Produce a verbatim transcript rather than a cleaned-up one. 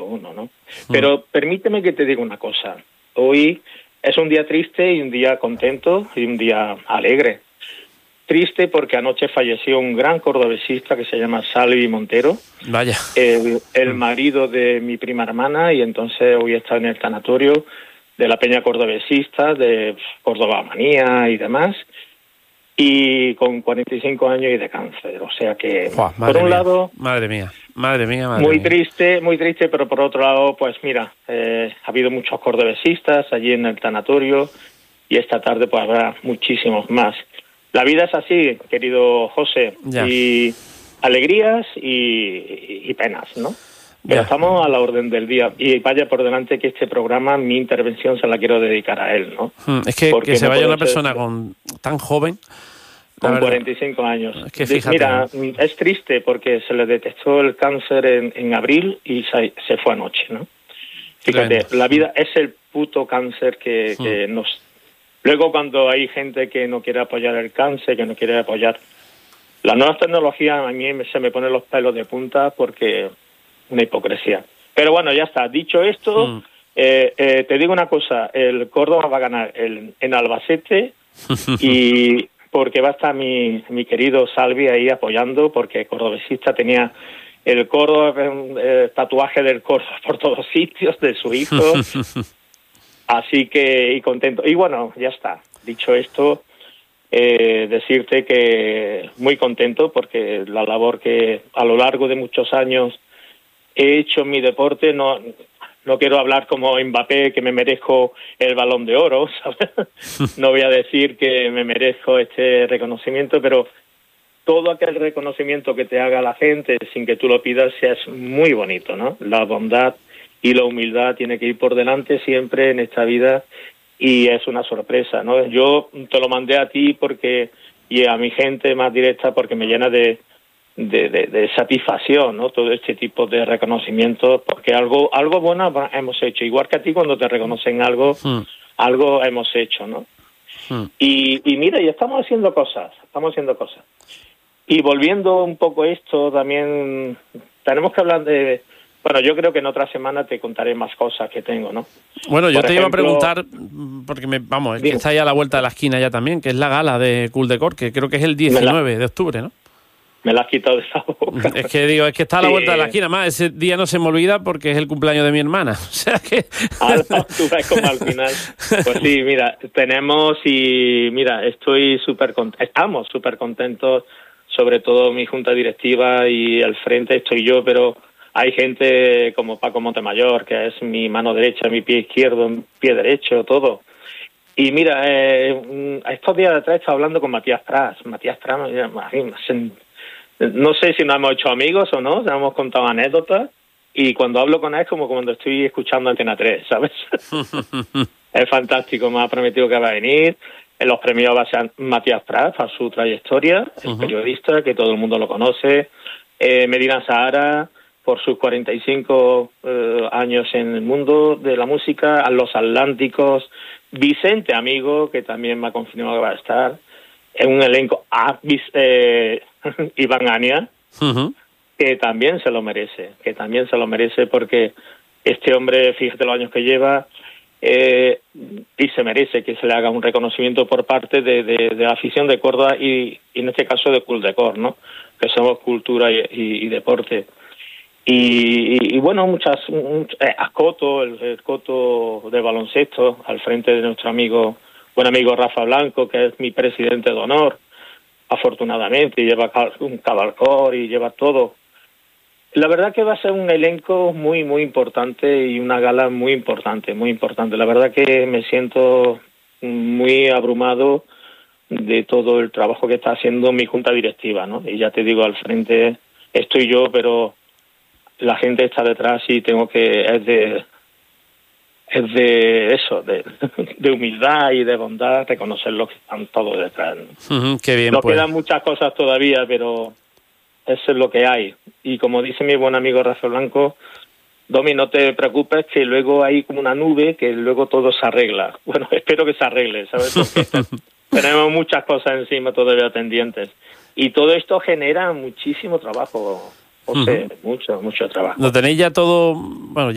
uno, ¿no? Pero permíteme que te diga una cosa. Hoy es un día triste y un día contento y un día alegre. Triste porque anoche falleció un gran cordobesista que se llama Salvi Montero. Vaya. El, el marido de mi prima hermana, y entonces hoy está en el tanatorio de la Peña Cordobesista, de Córdoba Manía y demás, y con cuarenta y cinco años y de cáncer. O sea que, Buah, por un mía, lado... Madre mía, madre mía, madre muy mía. triste, muy triste, pero por otro lado, pues mira, eh, ha habido muchos cordobesistas allí en el tanatorio y esta tarde pues habrá muchísimos más. La vida es así, querido José, ya. y alegrías y, y penas, ¿no? Pero ya. estamos a la orden del día. Y vaya por delante que este programa, mi intervención se la quiero dedicar a él, ¿no? Es que, que se no vaya una ser, persona con tan joven... Con cuarenta y cinco años. Es que fíjate, mira, ¿no? Es triste porque se le detectó el cáncer en, en abril y se, se fue anoche, ¿no? Fíjate, Tremendo. la vida es el puto cáncer que, sí. que nos... Luego cuando hay gente que no quiere apoyar el cáncer, que no quiere apoyar las nuevas tecnologías, a mí se me ponen los pelos de punta porque una hipocresía. Pero bueno, ya está. Dicho esto, mm. eh, eh, te digo una cosa, el Córdoba va a ganar el, en Albacete y... porque va a estar mi, mi querido Salvi ahí apoyando, porque cordobesista tenía el Córdoba, el tatuaje del Córdoba por todos sitios, de su hijo, así que, y contento. Y bueno, ya está, dicho esto, eh, decirte que muy contento, porque la labor que a lo largo de muchos años he hecho en mi deporte, no... No quiero hablar como Mbappé, que me merezco el Balón de Oro, ¿sabes? No voy a decir que me merezco este reconocimiento, pero todo aquel reconocimiento que te haga la gente sin que tú lo pidas es muy bonito, ¿no? La bondad y la humildad tiene que ir por delante siempre en esta vida y es una sorpresa, ¿no? Yo te lo mandé a ti porque y a mi gente más directa porque me llena de... De, de, de satisfacción, ¿no? Todo este tipo de reconocimiento, porque algo algo bueno hemos hecho, igual que a ti cuando te reconocen algo, mm. algo hemos hecho, ¿no? Mm. Y, y mira, y estamos haciendo cosas, estamos haciendo cosas. Y volviendo un poco a esto, también tenemos que hablar de... Bueno, yo creo que en otra semana te contaré más cosas que tengo, ¿no? Bueno, yo Por te ejemplo, iba a preguntar, porque me, vamos, es que está ahí a la vuelta de la esquina ya también, que es la gala de Cool Decor, que creo que es el diecinueve de octubre, ¿no? Me la has quitado de la boca. Es que digo, es que está a la vuelta de la esquina. Más, ese día no se me olvida porque es el cumpleaños de mi hermana. O sea que... Ah, no, tú ves como al final. Pues sí, mira, tenemos y mira, estoy súper contento, estamos súper contentos, sobre todo mi junta directiva y al frente estoy yo, pero hay gente como Paco Montemayor, que es mi mano derecha, mi pie izquierdo, mi pie derecho, todo. Y mira, eh, estos días de atrás estaba hablando con Matías Pras. Matías Pras, no sé si nos hemos hecho amigos o no, nos hemos contado anécdotas y cuando hablo con él es como cuando estoy escuchando Antena tres, ¿sabes? Es fantástico, me ha prometido que va a venir. En los premios va a ser Matías Pras, a su trayectoria, el uh-huh. periodista que todo el mundo lo conoce. Eh, Medina Sahara, por sus cuarenta y cinco eh, años en el mundo de la música. A Los Atlánticos, Vicente Amigo, que también me ha confirmado que va a estar. En un elenco, ah, eh, Iván Ania, uh-huh. que también se lo merece, que también se lo merece porque este hombre, fíjate los años que lleva, eh, y se merece que se le haga un reconocimiento por parte de, de, de la afición de Córdoba y, y en este caso de Cool Decor, ¿no? Que somos cultura y, y, y deporte. Y, y, y bueno, muchas, muchas eh, Ascoto, el, el coto de baloncesto, al frente de nuestro amigo, buen amigo Rafa Blanco, que es mi presidente de honor, afortunadamente, y lleva un cabalcor y lleva todo. La verdad que va a ser un elenco muy, muy importante y una gala muy importante, muy importante. La verdad que me siento muy abrumado de todo el trabajo que está haciendo mi junta directiva, ¿no? Y ya te digo, al frente estoy yo, pero la gente está detrás y tengo que... es de es de eso, de, de humildad y de bondad, reconocer los que están todos detrás, ¿no? Uh-huh, qué bien, Nos pues. quedan muchas cosas todavía, pero eso es lo que hay. Y como dice mi buen amigo Rafael Blanco, Domi, no te preocupes, que luego hay como una nube que luego todo se arregla. Bueno, espero que se arregle, ¿sabes? Porque tenemos muchas cosas encima todavía pendientes. Y todo esto genera muchísimo trabajo, José, uh-huh. mucho, mucho trabajo. Lo tenéis ya todo, bueno,